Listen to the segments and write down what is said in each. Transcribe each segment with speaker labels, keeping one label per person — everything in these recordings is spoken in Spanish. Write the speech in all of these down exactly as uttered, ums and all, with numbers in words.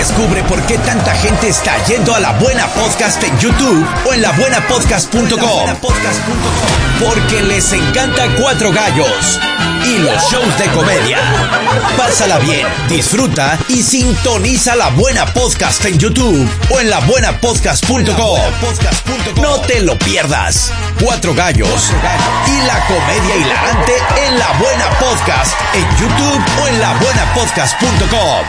Speaker 1: Descubre por qué tanta gente está yendo a La Buena Podcast en YouTube o en la buena podcast punto com. Porque les encanta Cuatro Gallos y los shows de comedia. Pásala bien, disfruta y sintoniza La Buena Podcast en YouTube o en la buena podcast punto com. No te lo pierdas. Cuatro Gallos y la comedia hilarante en La Buena Podcast en YouTube o en la buena podcast punto com.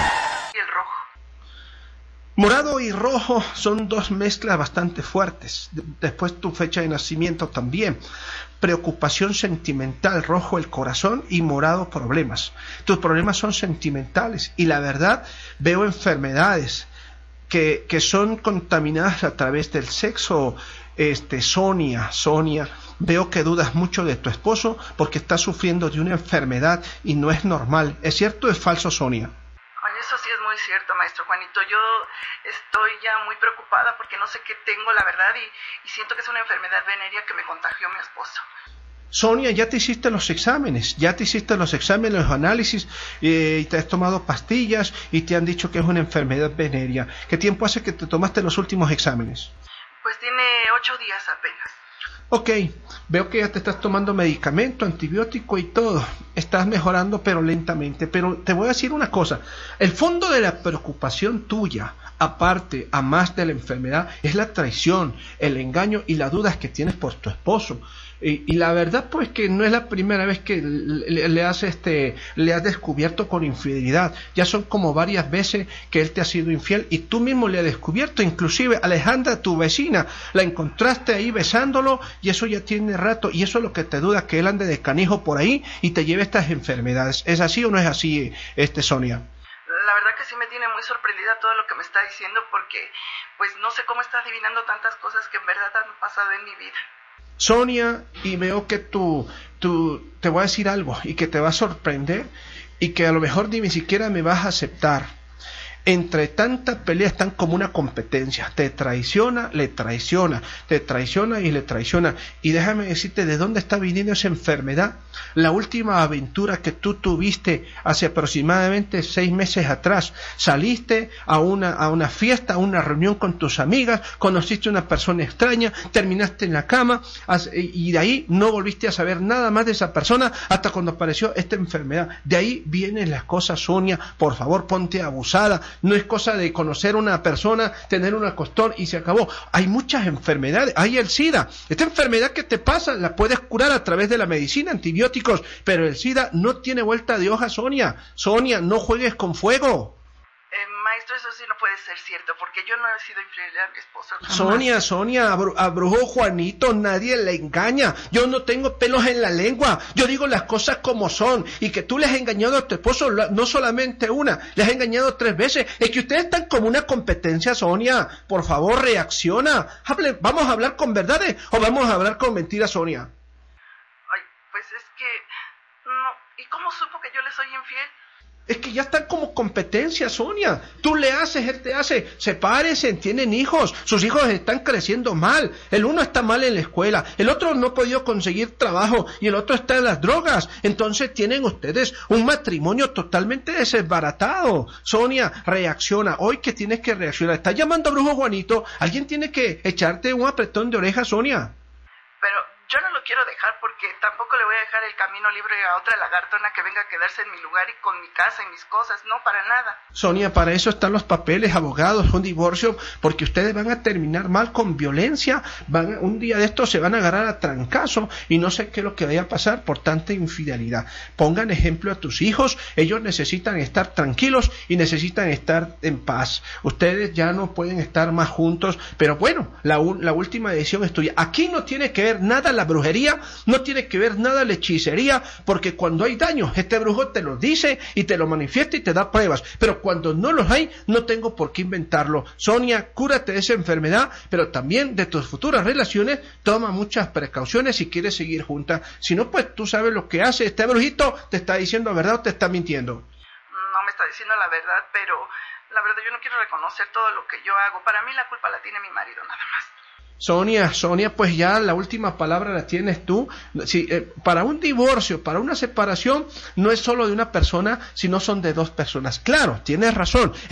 Speaker 2: Morado y rojo son dos mezclas bastante fuertes. Después tu fecha de nacimiento también. Preocupación sentimental, rojo el corazón y morado problemas. Tus problemas son sentimentales y la verdad veo enfermedades que, que son contaminadas a través del sexo. Este, Sonia, Sonia, veo que dudas mucho de tu esposo porque está sufriendo de una enfermedad y no es normal. ¿Es cierto o es falso, Sonia?
Speaker 3: Eso sí es muy cierto, maestro Juanito. Yo estoy ya muy preocupada porque no sé qué tengo, la verdad, y, y siento que es una enfermedad venérea que me contagió mi esposo.
Speaker 2: Sonia, ya te hiciste los exámenes, ya te hiciste los exámenes, los análisis, eh, y te has tomado pastillas y te han dicho que es una enfermedad venérea. ¿Qué tiempo hace que te tomaste los últimos exámenes?
Speaker 3: Pues tiene ocho días apenas.
Speaker 2: Ok, veo que ya te estás tomando medicamento, antibiótico y todo. Estás mejorando pero lentamente. Pero te voy a decir una cosa. El fondo de la preocupación tuya, aparte, a más de la enfermedad, es la traición, el engaño y las dudas que tienes por tu esposo. Y, y la verdad pues que no es la primera vez que le, le has este le has descubierto con infidelidad. Ya son como varias veces que él te ha sido infiel y tú mismo le has descubierto. Inclusive Alejandra, tu vecina, la encontraste ahí besándolo y eso ya tiene rato, y eso es lo que te duda, que él ande de canijo por ahí y te lleve estas enfermedades. ¿Es así o no es así, este Sonia?
Speaker 3: La verdad que sí me tiene muy sorprendida todo lo que me está diciendo porque pues no sé cómo está adivinando tantas cosas que en verdad han pasado en mi vida.
Speaker 2: Sonia, y veo que tú, tú, te voy a decir algo y que te va a sorprender y que a lo mejor ni siquiera me vas a aceptar. Entre tantas peleas están como una competencia. Te traiciona, le traiciona, te traiciona y le traiciona. Y déjame decirte de dónde está viniendo esa enfermedad. La última aventura que tú tuviste hace aproximadamente seis meses atrás. Saliste a una, a una fiesta, a una reunión con tus amigas, conociste a una persona extraña, terminaste en la cama y de ahí no volviste a saber nada más de esa persona hasta cuando apareció esta enfermedad. De ahí vienen las cosas, Sonia. Por favor, ponte abusada. No es cosa de conocer a una persona, tener un acostón y se acabó. Hay muchas enfermedades. Hay el SIDA. Esta enfermedad que te pasa la puedes curar a través de la medicina, antibióticos, pero el SIDA no tiene vuelta de hoja, Sonia. Sonia, no juegues con fuego.
Speaker 3: Eh, maestro, eso sí no puede ser cierto, porque yo no he sido infiel a mi esposo. Jamás.
Speaker 2: Sonia, Sonia, a, bru a brujo Juanito nadie le engaña. Yo no tengo pelos en la lengua. Yo digo las cosas como son. Y que tú le has engañado a tu esposo, no solamente una, le has engañado tres veces. Es que ustedes están como una competencia, Sonia. Por favor, reacciona. Hable, ¿vamos a hablar con verdades o vamos a hablar con mentiras, Sonia?
Speaker 3: Ay, pues es que... no. ¿Y cómo supo que yo le soy infiel?
Speaker 2: Es que ya están como competencia, Sonia. Tú le haces, él te hace. Sepárense, tienen hijos. Sus hijos están creciendo mal. El uno está mal en la escuela. El otro no ha podido conseguir trabajo. Y el otro está en las drogas. Entonces tienen ustedes un matrimonio totalmente desbaratado. Sonia, reacciona. Hoy que tienes que reaccionar. Está llamando a brujo Juanito. Alguien tiene que echarte un apretón de oreja, Sonia.
Speaker 3: Pero... yo no lo quiero dejar porque tampoco le voy a dejar el camino libre a otra lagartona que venga a quedarse en mi lugar y con mi casa y mis cosas, no, para nada.
Speaker 2: Sonia, para eso están los papeles, abogados, un divorcio, porque ustedes van a terminar mal con violencia, van a, un día de estos se van a agarrar a trancazo y no sé qué es lo que vaya a pasar por tanta infidelidad. Pongan ejemplo a tus hijos, ellos necesitan estar tranquilos y necesitan estar en paz. Ustedes ya no pueden estar más juntos, pero bueno, la, la última decisión es tuya. Aquí no tiene que ver nada la brujería, no tiene que ver nada la hechicería, porque cuando hay daño, este brujo te lo dice y te lo manifiesta y te da pruebas, pero cuando no los hay, no tengo por qué inventarlo. Sonia, cúrate de esa enfermedad, pero también de tus futuras relaciones, toma muchas precauciones si quieres seguir juntas. Si no, pues tú sabes lo que hace. Este brujito te está diciendo la verdad o te está mintiendo.
Speaker 3: No me está diciendo la verdad, pero la verdad yo no quiero reconocer todo lo que yo hago. Para mí la culpa la tiene mi marido, nada más.
Speaker 2: Sonia, Sonia, pues ya la última palabra la tienes tú. Si, eh, para un divorcio, para una separación, no es solo de una persona, sino son de dos personas. Claro, tienes razón.